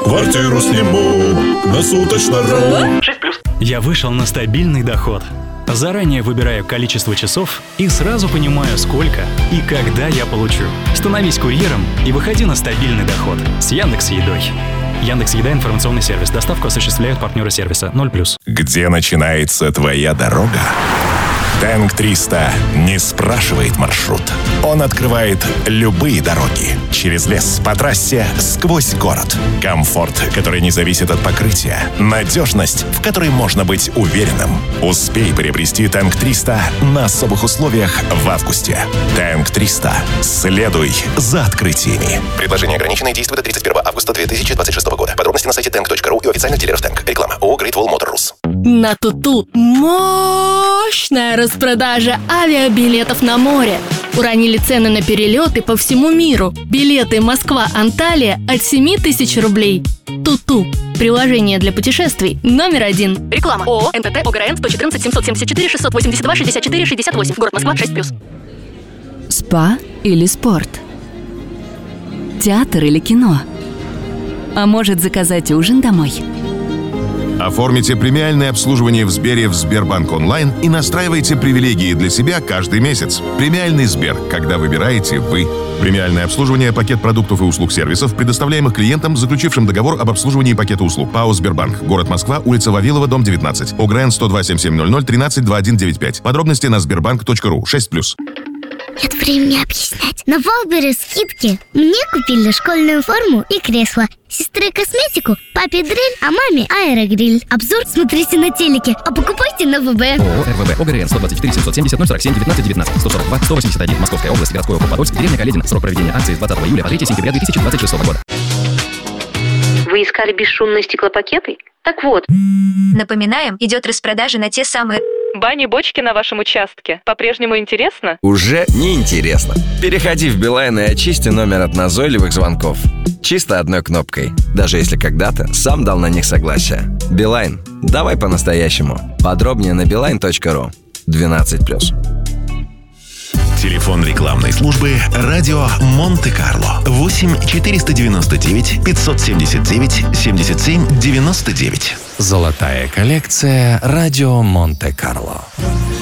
Квартиру сниму на суточно.ру. 6+. Я вышел на стабильный доход. Заранее выбираю количество часов и сразу понимаю, сколько и когда я получу. Становись курьером и выходи на стабильный доход с Яндекс.Едой. Яндекс.Еда — информационный сервис. Доставку осуществляют партнеры сервиса 0+. Где начинается твоя дорога? Тэнк 300 не спрашивает маршрут. Он открывает любые дороги. Через лес, по трассе, сквозь город. Комфорт, который не зависит от покрытия. Надежность, в которой можно быть уверенным. Успей приобрести Тэнк 300 на особых условиях в августе. Тэнк 300. Следуй за открытиями. Предложение ограниченное, действует до 31 августа 2026 года. Подробности на сайте tank.ru и официальных дилеров Тэнк. Реклама ООО Great Wall Motor Rus. На Туту мощная распродажа авиабилетов на море. Уронили цены на перелеты по всему миру. Билеты Москва-Анталия от 7 тысяч рублей. Туту. Приложение для путешествий номер 1. Реклама. ООО НТТ ОГРН 114 774 682 64 68. Город Москва 6+. Спа или спорт? Театр или кино? А может, заказать ужин домой? Оформите премиальное обслуживание в Сбере в Сбербанк онлайн и настраивайте привилегии для себя каждый месяц. Премиальный Сбер, когда выбираете вы. Премиальное обслуживание, пакет продуктов и услуг сервисов, предоставляемых клиентам, заключившим договор об обслуживании пакета услуг. ПАО «Сбербанк». Город Москва, улица Вавилова, дом 19. ОГРН 102 7700 13 2195. Подробности на sberbank.ru. 6+. Нет времени объяснять. На Валбере скидки. Мне купили школьную форму и кресло. Сестре косметику, папе дрель, а маме аэрогриль. Обзор смотрите на телеке, а покупайте на ВБ. ООО РВБ ОГРН 124 770 047 19 19 142 181 Московская область, городской округ Подольск, деревня Каледин. Срок проведения акции с 20 июля по 3 сентября 2026 года. Вы искали бесшумные стеклопакеты? Так вот. Напоминаем, идет распродажа на те самые... Бани-бочки на вашем участке. По-прежнему интересно? Уже не интересно. Переходи в Билайн и очисти номер от назойливых звонков. Чисто одной кнопкой. Даже если когда-то сам дал на них согласие. Билайн. Давай по-настоящему. Подробнее на beeline.ru. 12+. Телефон рекламной службы «Радио Монте-Карло». 8 499 579 77 99. Золотая коллекция «Радио Монте-Карло».